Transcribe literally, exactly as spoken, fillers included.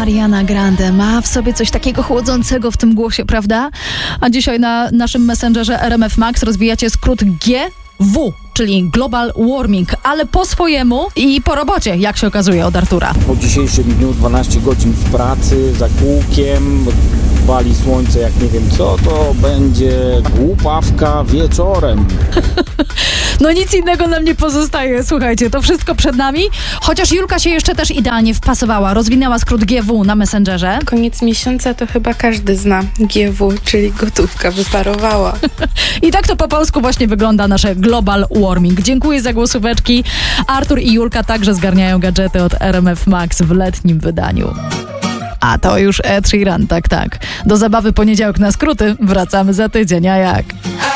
Ariana Grande ma w sobie coś takiego chłodzącego w tym głosie, prawda? A dzisiaj na naszym messengerze R M F Max rozwijacie skrót G W, czyli Global Warming, ale po swojemu i po robocie, jak się okazuje, od Artura. Po dzisiejszym dniu dwanaście godzin w pracy, za kółkiem, wali słońce jak nie wiem co, to będzie głupawka wieczorem. No nic innego nam nie pozostaje, słuchajcie, to wszystko przed nami, chociaż Julka się jeszcze też idealnie wpasowała, rozwinęła skrót G W na messengerze. Koniec miesiąca to chyba każdy zna G W, czyli gotówka wyparowała. I tak to po polsku właśnie wygląda nasze Global Warming. Dziękuję za głosóweczki. Artur i Julka także zgarniają gadżety od R M F Max w letnim wydaniu. A to już Ed Sheeran, tak, tak. Do zabawy poniedziałek na skróty wracamy za tydzień, a jak?